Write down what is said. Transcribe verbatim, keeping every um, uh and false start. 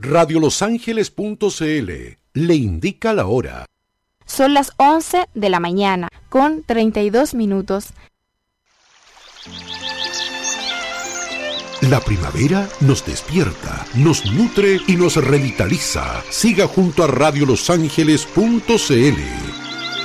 radio los ángeles punto c l le indica la hora. Son las once de la mañana con treinta y dos minutos. La primavera nos despierta, nos nutre y nos revitaliza. Siga junto a radio los ángeles punto c l.